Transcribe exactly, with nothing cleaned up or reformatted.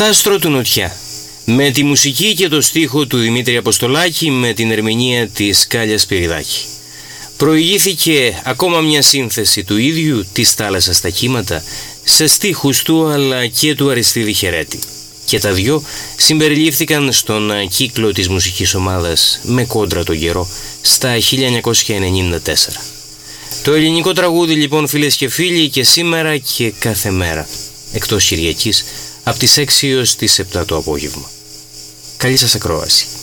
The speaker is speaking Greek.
Τα άστρο του Νοτιά, με τη μουσική και το στίχο του Δημήτρη Αποστολάκη, με την ερμηνεία της Κάλιας Σπυριδάκη. Προηγήθηκε ακόμα μια σύνθεση του ίδιου, της θάλασσας στα κύματα, σε στίχους του αλλά και του Αριστίδη Χερέτη. Και τα δυο συμπεριλήφθηκαν στον κύκλο της μουσικής ομάδας «Με κόντρα τον καιρό» στα χίλια εννιακόσια ενενήντα τέσσερα. Το ελληνικό τραγούδι λοιπόν, φίλες και φίλοι, και σήμερα και κάθε μέρα, εκτός Κυριακής, από τις έξι έως τις επτά το απόγευμα. Καλή σας ακρόαση.